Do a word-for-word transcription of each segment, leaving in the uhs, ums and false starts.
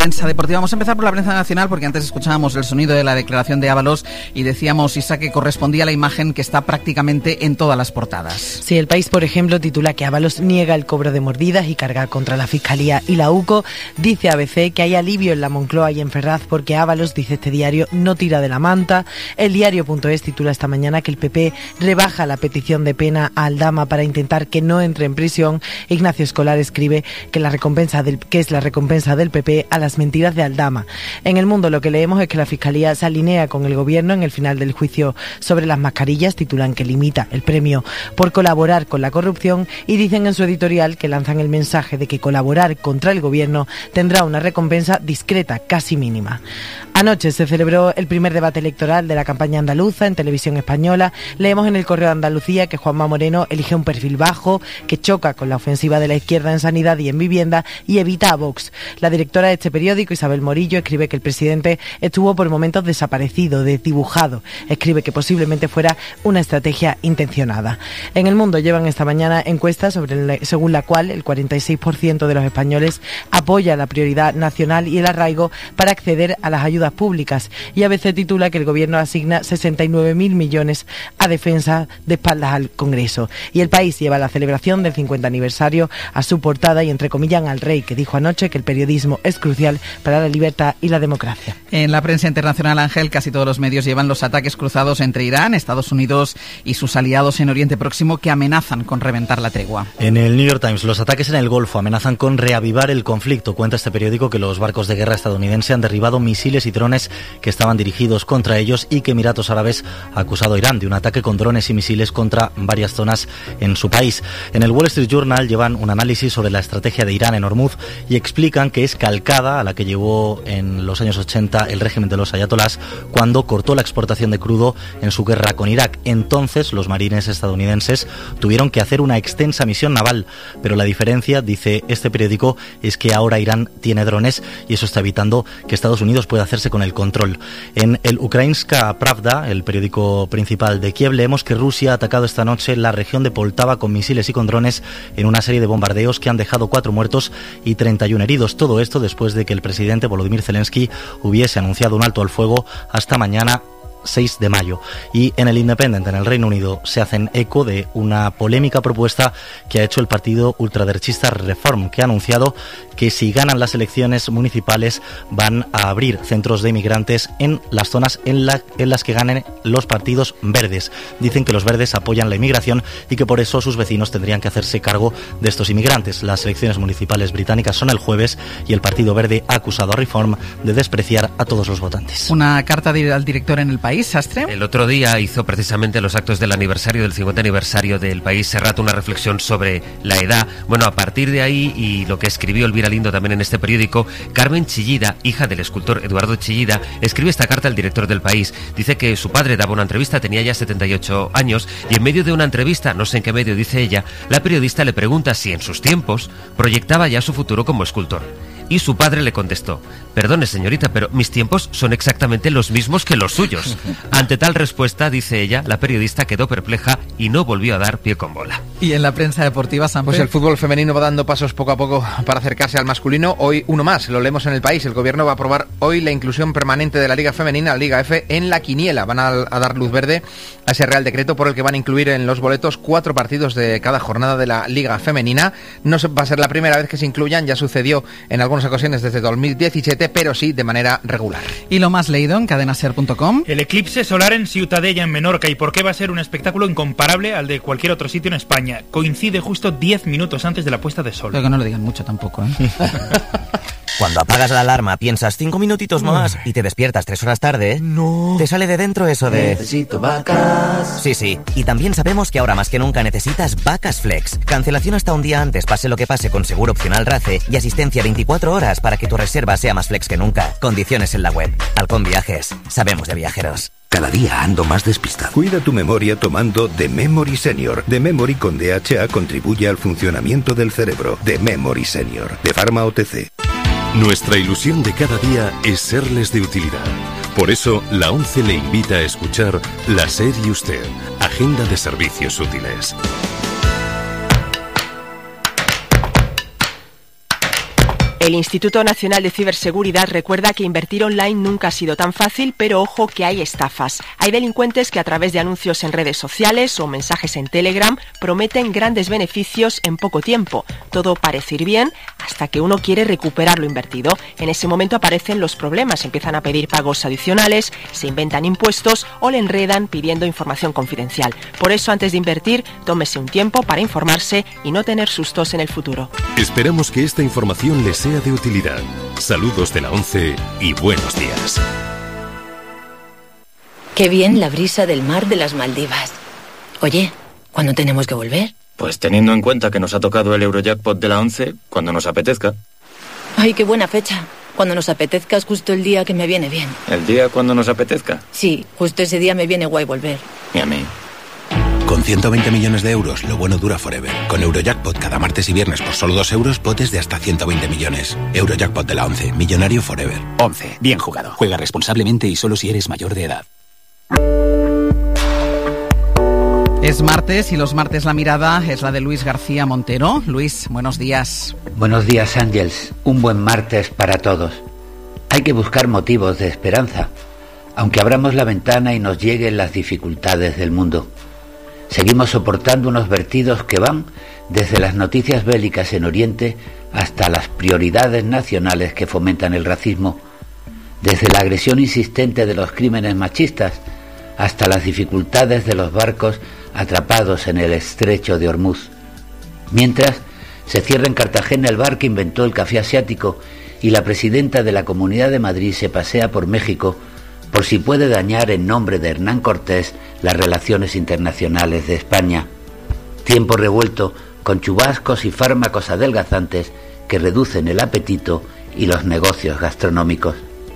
prensa deportiva. Vamos a empezar por la prensa nacional porque antes escuchábamos el sonido de la declaración de Ábalos y decíamos, Isa, que correspondía a la imagen que está prácticamente en todas las portadas. Sí, El País, por ejemplo, titula que Ábalos niega el cobro de mordidas y carga contra la Fiscalía y la UCO. Dice A B C que hay alivio en la Moncloa y en Ferraz porque Ábalos, dice este diario, no tira de la manta. El diario.es titula esta mañana que el P P rebaja la petición de pena a Aldama para intentar que no entre en prisión. Ignacio Escolar escribe que la recompensa del, que es la recompensa del P P a las mentiras de Aldama. En El Mundo lo que leemos es que la Fiscalía se alinea con el Gobierno en el final del juicio sobre las mascarillas. Titulan que limita el premio por colaborar con la corrupción y dicen en su editorial que lanzan el mensaje de que colaborar contra el Gobierno tendrá una recompensa discreta, casi mínima. Anoche se celebró el primer debate electoral de la campaña andaluza en Televisión Española. Leemos en el Correo de Andalucía que Juanma Moreno elige un perfil bajo, que choca con la ofensiva de la izquierda en sanidad y en vivienda y evita a Vox. La directora de este periódico, Isabel Morillo, escribe que el presidente estuvo por momentos desaparecido, desdibujado. Escribe que posiblemente fuera una estrategia intencionada. En El Mundo llevan esta mañana encuestas sobre el, según la cual el cuarenta y seis por ciento de los españoles apoya la prioridad nacional y el arraigo para acceder a las ayudas públicas, y A B C titula que el Gobierno asigna sesenta y nueve mil millones a defensa de espaldas al Congreso. Y El País lleva la celebración del cincuenta aniversario a su portada y entrecomillan al rey, que dijo anoche que el periodismo es crucial para la libertad y la democracia. En la prensa internacional, Ángel, casi todos los medios llevan los ataques cruzados entre Irán, Estados Unidos y sus aliados en Oriente Próximo que amenazan con reventar la tregua. En el New York Times, los ataques en el Golfo amenazan con reavivar el conflicto. Cuenta este periódico que los barcos de guerra estadounidenses han derribado misiles y drones que estaban dirigidos contra ellos y que Emiratos Árabes ha acusado a Irán de un ataque con drones y misiles contra varias zonas en su país. En el Wall Street Journal llevan un análisis sobre la estrategia de Irán en Hormuz y explican que es calcada a la que llevó en los años ochenta el régimen de los ayatolás cuando cortó la exportación de crudo en su guerra con Irak. Entonces los marines estadounidenses tuvieron que hacer una extensa misión naval, pero la diferencia, dice este periódico, es que ahora Irán tiene drones y eso está evitando que Estados Unidos pueda hacerse con el control. En el Ukrainska Pravda, el periódico principal de Kiev, leemos que Rusia ha atacado esta noche la región de Poltava con misiles y con drones en una serie de bombardeos que han dejado cuatro muertos y treinta y uno heridos. Todo esto después de que el presidente Volodymyr Zelensky hubiese anunciado un alto al fuego hasta mañana seis de mayo. Y en el Independent, en el Reino Unido, se hacen eco de una polémica propuesta que ha hecho el partido ultraderechista Reform, que ha anunciado que si ganan las elecciones municipales van a abrir centros de inmigrantes en las zonas en, la, en las que ganen los partidos verdes. Dicen que los verdes apoyan la inmigración y que por eso sus vecinos tendrían que hacerse cargo de estos inmigrantes. Las elecciones municipales británicas son el jueves y el Partido Verde ha acusado a Reform de despreciar a todos los votantes. Una carta al director en El País, Sastre. El otro día hizo precisamente los actos del aniversario, del cincuenta aniversario del País, Serrat, una reflexión sobre la edad. Bueno, a partir de ahí, y lo que escribió Elvira Lindo también en este periódico, Carmen Chillida, hija del escultor Eduardo Chillida, escribe esta carta al director del País. Dice que su padre daba una entrevista, tenía ya setenta y ocho años, y en medio de una entrevista, no sé en qué medio, dice ella, la periodista le pregunta si en sus tiempos proyectaba ya su futuro como escultor. Y su padre le contestó: perdone señorita, pero mis tiempos son exactamente los mismos que los suyos. Ante tal respuesta, dice ella, la periodista quedó perpleja y no volvió a dar pie con bola. Y en la prensa deportiva, Samper. Pues el fútbol femenino va dando pasos poco a poco para acercarse al masculino. Hoy uno más, lo leemos en El País. El gobierno va a aprobar hoy la inclusión permanente de la Liga Femenina, la Liga F, en la quiniela. Van a, a dar luz verde a ese real decreto por el que van a incluir en los boletos cuatro partidos de cada jornada de la Liga Femenina. No va a ser la primera vez que se incluyan, ya sucedió en algunas ocasiones desde dos mil diecisiete, pero sí de manera regular. Y lo más leído en cadenaser punto com. El eclipse solar en Ciutadella, en Menorca, y por qué va a ser un espectáculo incomparable al de cualquier otro sitio en España. Coincide justo diez minutos antes de la puesta de sol. Pero que no lo digan mucho tampoco, ¿eh? Cuando apagas la alarma piensas cinco minutitos más y te despiertas tres horas tarde, no. Te sale de dentro eso de... Necesito vacas. Sí, sí. Y también sabemos que ahora más que nunca necesitas Vacas Flex. Cancelación hasta un día antes, pase lo que pase, con seguro opcional RACE y asistencia veinticuatro horas para que tu reserva sea más flex que nunca. Condiciones en la web. Halcón Viajes. Sabemos de viajeros. Cada día ando más despistado. Cuida tu memoria tomando The Memory Senior. The Memory con D H A contribuye al funcionamiento del cerebro. The Memory Senior. De Pharma O T C. Nuestra ilusión de cada día es serles de utilidad. Por eso, la ONCE le invita a escuchar La SER y Usted, Agenda de Servicios Útiles. El Instituto Nacional de Ciberseguridad recuerda que invertir online nunca ha sido tan fácil, pero ojo que hay estafas. Hay delincuentes que a través de anuncios en redes sociales o mensajes en Telegram prometen grandes beneficios en poco tiempo. Todo parece ir bien hasta que uno quiere recuperar lo invertido. En ese momento aparecen los problemas, empiezan a pedir pagos adicionales, se inventan impuestos o le enredan pidiendo información confidencial. Por eso, antes de invertir, tómese un tiempo para informarse y no tener sustos en el futuro. Esperamos que esta información les sea de utilidad. Saludos de la ONCE y buenos días. Qué bien la brisa del mar de las Maldivas. Oye, ¿cuándo tenemos que volver? Pues teniendo en cuenta que nos ha tocado el Eurojackpot de la ONCE, cuando nos apetezca. Ay, qué buena fecha. Cuando nos apetezca es justo el día que me viene bien. ¿El día cuando nos apetezca? Sí, justo ese día me viene guay volver. Y a mí. Con ciento veinte millones de euros, lo bueno dura forever. Con Eurojackpot cada martes y viernes por solo dos euros, potes de hasta ciento veinte millones. Eurojackpot de la ONCE, millonario forever. ONCE, bien jugado. Juega responsablemente y solo si eres mayor de edad. Es martes y los martes la mirada es la de Luis García Montero. Luis, buenos días. Buenos días, Ángels. Un buen martes para todos. Hay que buscar motivos de esperanza, aunque abramos la ventana y nos lleguen las dificultades del mundo. Seguimos soportando unos vertidos que van desde las noticias bélicas en Oriente hasta las prioridades nacionales que fomentan el racismo, desde la agresión insistente de los crímenes machistas hasta las dificultades de los barcos atrapados en el estrecho de Hormuz. Mientras, se cierra en Cartagena el bar que inventó el café asiático y la presidenta de la Comunidad de Madrid se pasea por México por si puede dañar en nombre de Hernán Cortés las relaciones internacionales de España. Tiempo revuelto con chubascos y fármacos adelgazantes que reducen el apetito y los negocios gastronómicos.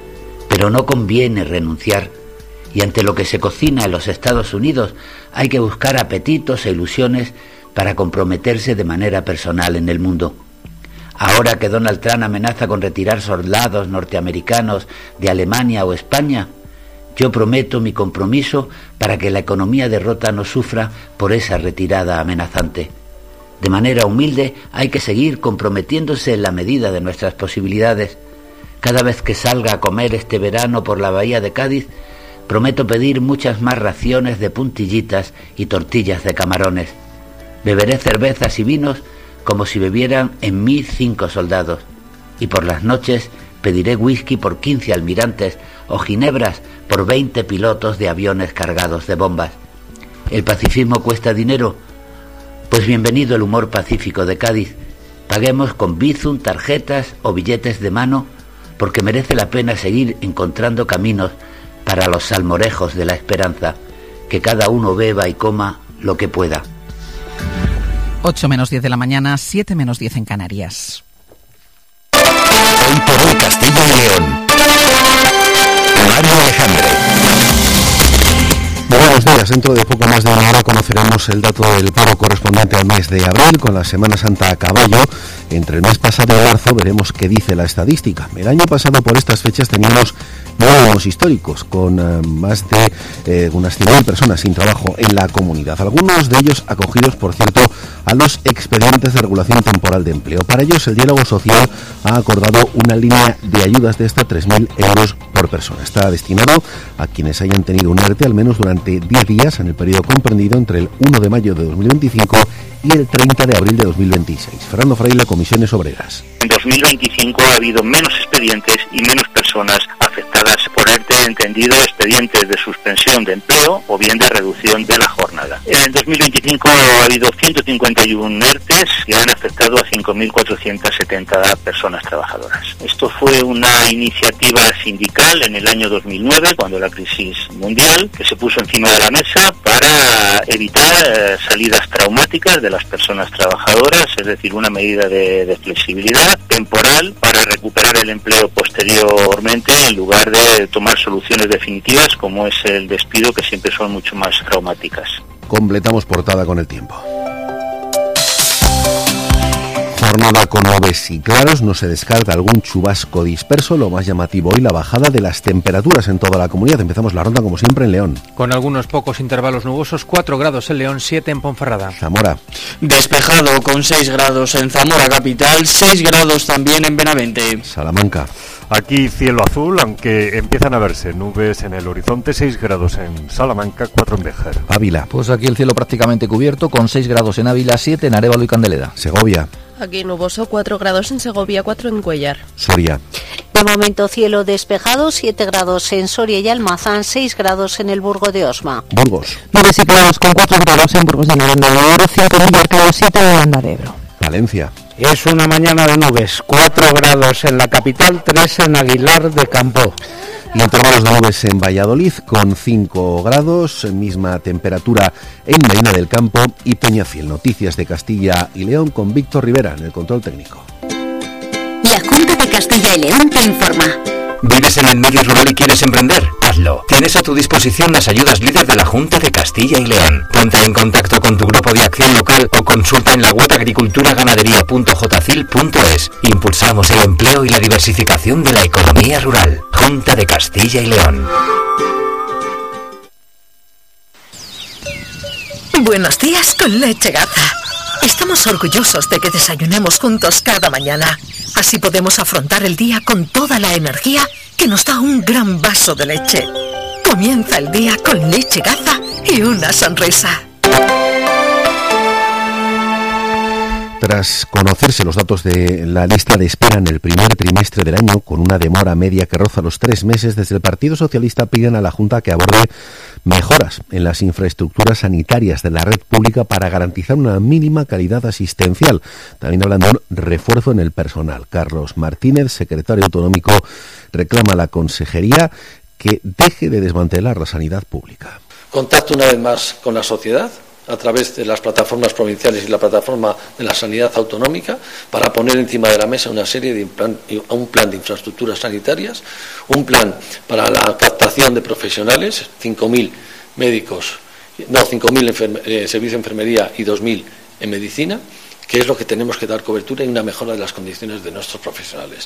Pero no conviene renunciar, y ante lo que se cocina en los Estados Unidos hay que buscar apetitos e ilusiones para comprometerse de manera personal en el mundo. Ahora que Donald Trump amenaza con retirar soldados norteamericanos de Alemania o España, yo prometo mi compromiso para que la economía de Rota no sufra por esa retirada amenazante. De manera humilde hay que seguir comprometiéndose en la medida de nuestras posibilidades. Cada vez que salga a comer este verano por la bahía de Cádiz, prometo pedir muchas más raciones de puntillitas y tortillas de camarones. Beberé cervezas y vinos como si bebieran en mí cinco soldados. Y por las noches pediré whisky por quince almirantes o ginebras por veinte pilotos de aviones cargados de bombas. ¿El pacifismo cuesta dinero? Pues bienvenido el humor pacífico de Cádiz. Paguemos con Bizum, tarjetas o billetes de mano, porque merece la pena seguir encontrando caminos para los salmorejos de la esperanza. Que cada uno beba y coma lo que pueda. ocho menos diez de la mañana, siete menos diez en Canarias. Hoy por hoy Castilla y León. Mario Alejandre. Buenos días. Dentro de poco más de una hora conoceremos el dato del paro correspondiente al mes de abril, con la Semana Santa a caballo. Entre el mes pasado y marzo veremos qué dice la estadística. El año pasado por estas fechas teníamos nuevos históricos, con eh, más de eh, unas cien mil personas sin trabajo en la comunidad. Algunos de ellos acogidos, por cierto, a los expedientes de regulación temporal de empleo. Para ellos, el diálogo social ha acordado una línea de ayudas de hasta tres mil euros por persona. Está destinado a quienes hayan tenido un ERTE al menos durante diez días en el periodo comprendido entre el uno de mayo de dos mil veinticinco y el treinta de abril de dos mil veintiséis. Fernando Fraile, Comisiones Obreras. En dos mil veinticinco ha habido menos expedientes y menos personas afectadas por ERTE, entendido expedientes de suspensión de empleo o bien de reducción de la jornada. En dos mil veinticinco ha habido ciento cincuenta y uno ERTEs que han afectado a cinco mil cuatrocientas setenta personas trabajadoras. Esto fue una iniciativa sindical en el año dos mil nueve, cuando la crisis mundial, que se puso encima de la mesa para evitar eh, salidas traumáticas de las personas trabajadoras, es decir, una medida de, de flexibilidad temporal para recuperar el empleo posteriormente en lugar de tomar soluciones definitivas como es el despido, que siempre son mucho más traumáticas. Completamos portada con el tiempo. jornada con nubes y claros, no se descarta algún chubasco disperso. Lo más llamativo hoy, la bajada de las temperaturas en toda la comunidad. Empezamos la ronda como siempre en León. Con algunos pocos intervalos nubosos, cuatro grados en León, siete en Ponferrada. Zamora. Despejado con seis grados en Zamora capital, seis grados también en Benavente. Salamanca. Aquí cielo azul, aunque empiezan a verse nubes en el horizonte, seis grados en Salamanca, cuatro en Béjar. Ávila. Pues aquí el cielo prácticamente cubierto, con seis grados en Ávila, siete en Arévalo y Candeleda. Segovia. Aquí nuboso, cuatro grados en Segovia, cuatro en Cuellar. Soria. De momento cielo despejado, siete grados en Soria y Almazán, seis grados en el Burgo de Osma. Burgos. Nubes y claros con cuatro grados en Burgos de Miranda de Oro, cinco en Villarcayo, siete en Aranda de Ebro. Valencia. Es una mañana de nubes, cuatro grados en la capital, tres en Aguilar de Campo. Y intervalos de nubes en Valladolid con cinco grados, misma temperatura en Medina del Campo y Peñafiel. Noticias de Castilla y León con Víctor Rivera en el control técnico. La Junta de Castilla y León te informa. ¿Vives en el medio rural y quieres emprender? Hazlo. Tienes a tu disposición las ayudas líder de la Junta de Castilla y León. Ponte en contacto con tu grupo de acción local o consulta en la web agriculturaganadería punto jcil punto es. Impulsamos el empleo y la diversificación de la economía rural. Junta de Castilla y León. Buenos días con Leche Gaza. Estamos orgullosos de que desayunemos juntos cada mañana. Así podemos afrontar el día con toda la energía que nos da un gran vaso de leche. Comienza el día con Leche Gaza y una sonrisa. Tras conocerse los datos de la lista de espera en el primer trimestre del año, con una demora media que roza los tres meses, desde el Partido Socialista piden a la Junta que aborde mejoras en las infraestructuras sanitarias de la red pública para garantizar una mínima calidad asistencial. También hablan de un refuerzo en el personal. Carlos Martínez, secretario autonómico, reclama a la Consejería que deje de desmantelar la sanidad pública. Contacto una vez más con la sociedad a través de las plataformas provinciales y la plataforma de la sanidad autonómica para poner encima de la mesa una serie de plan, un plan de infraestructuras sanitarias, un plan para la captación de profesionales, cinco mil médicos, no, cinco mil enferme, eh, servicios de enfermería y dos mil en medicina, que es lo que tenemos que dar cobertura y una mejora de las condiciones de nuestros profesionales.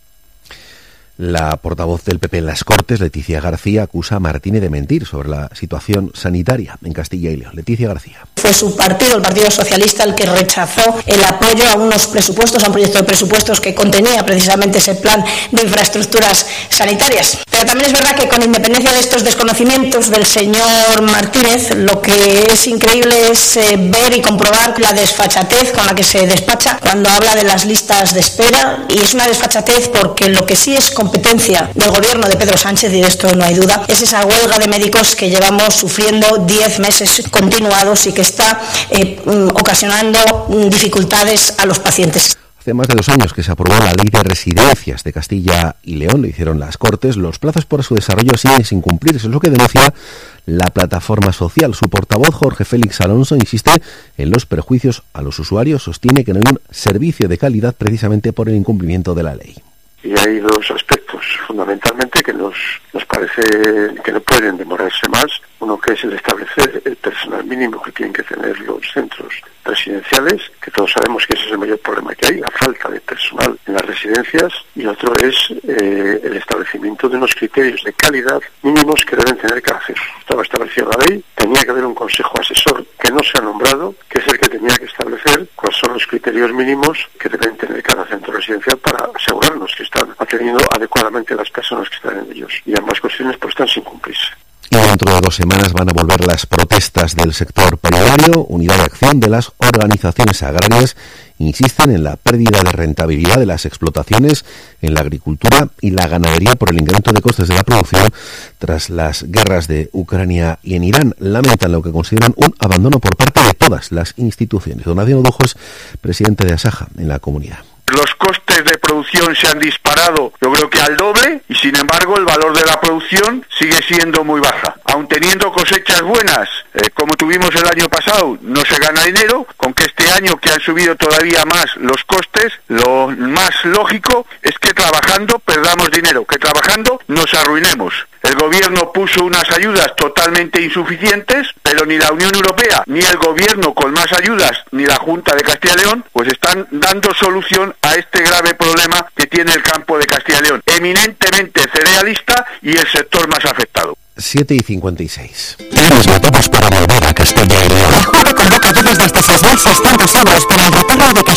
La portavoz del P P en las Cortes, Leticia García, acusa a Martínez de mentir sobre la situación sanitaria en Castilla y León. Leticia García. Fue su partido, el Partido Socialista, el que rechazó el apoyo a unos presupuestos, a un proyecto de presupuestos que contenía precisamente ese plan de infraestructuras sanitarias. Pero también es verdad que con independencia de estos desconocimientos del señor Martínez, lo que es increíble es eh, ver y comprobar la desfachatez con la que se despacha cuando habla de las listas de espera, y es una desfachatez porque lo que sí es competencia del gobierno de Pedro Sánchez, y de esto no hay duda, es esa huelga de médicos que llevamos sufriendo diez meses continuados y que está eh, ocasionando dificultades a los pacientes. Hace más de dos años que se aprobó la Ley de Residencias de Castilla y León, lo hicieron las Cortes. Los plazos para su desarrollo siguen sin cumplirse, es lo que denuncia la plataforma social. Su portavoz, Jorge Félix Alonso, insiste en los perjuicios a los usuarios, sostiene que no hay un servicio de calidad precisamente por el incumplimiento de la ley. Y hay dos aspectos, fundamentalmente, que nos, nos parece que no pueden demorarse más. Uno, que es el establecer el personal mínimo que tienen que tener los centros residenciales, que todos sabemos que ese es el mayor problema que hay, la falta de personal en las residencias. Y otro es eh, el establecimiento de unos criterios de calidad mínimos que deben tener cada centro. Estaba establecida la ley, tenía que haber un consejo asesor que no se ha nombrado, que es el que tenía que establecer cuáles son los criterios mínimos que deben tener cada centro residencial para asegurarnos que están atendiendo adecuadamente a las personas que están en ellos. Y ambas cuestiones pues están sin cumplirse. Y dentro de dos semanas van a volver las protestas del sector primario. Unidad de Acción de las organizaciones agrarias insisten en la pérdida de rentabilidad de las explotaciones en la agricultura y la ganadería por el incremento de costes de la producción tras las guerras de Ucrania y en Irán. Lamentan lo que consideran un abandono por parte de todas las instituciones. Don Adriano Dujo es presidente de Asaja en la comunidad. Los costes de producción producción se han disparado, yo creo que al doble, y sin embargo el valor de la producción sigue siendo muy baja. Aun teniendo cosechas buenas, eh, como tuvimos el año pasado, no se gana dinero, con que este año que han subido todavía más los costes, lo más lógico es que trabajando perdamos dinero, que trabajando nos arruinemos. El gobierno puso unas ayudas totalmente insuficientes, pero ni la Unión Europea, ni el gobierno con más ayudas, ni la Junta de Castilla y León, pues están dando solución a este grave problema que tiene el campo de Castilla y León, eminentemente cerealista y el sector más afectado. siete y cincuenta y seis. Tienes motivos para volver a Castilla y León. El juego convoca todos desde seis mil seiscientos euros para el retorno de Castilla